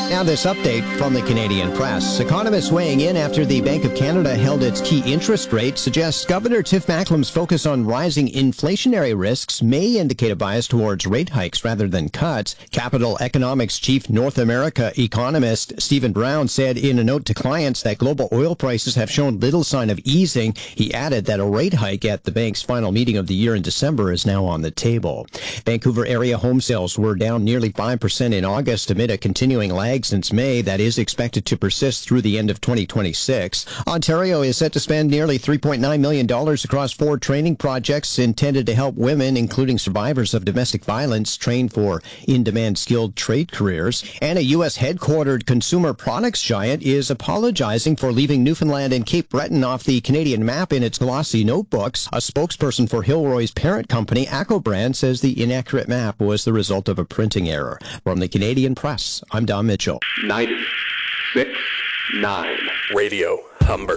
Now this update from the Canadian Press. Economists weighing in after the Bank of Canada held its key interest rate suggests Governor Tiff Macklem's focus on rising inflationary risks may indicate a bias towards rate hikes rather than cuts. Capital Economics Chief North America economist Stephen Brown said in a note to clients that global oil prices have shown little sign of easing. He added that a rate hike at the bank's final meeting of the year in December is now on the table. Vancouver area home sales were down nearly 5% in August amid a continuing lag since May that is expected to persist through the end of 2026. Ontario is set to spend nearly $3.9 million across 4 training projects intended to help women, including survivors of domestic violence, train for in-demand skilled trade careers. And a U.S. headquartered consumer products giant is apologizing for leaving Newfoundland and Cape Breton off the Canadian map in its glossy notebooks. A spokesperson for Hilroy's parent company, Acco Brand, says the inaccurate map was the result of a printing error. From the Canadian Press, I'm Don Mitchell. 96.9 Radio Humber.